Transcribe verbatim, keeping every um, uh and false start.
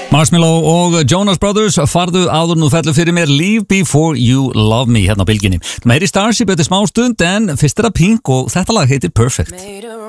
Marshmello og Jonas Brothers, farðu áður nú fellur fyrir mér, Leave Before You Love Me hérna á bylginni. Það meiri Starship eftir smá stund en fyrst er það Pink og þetta lag heitir Perfect.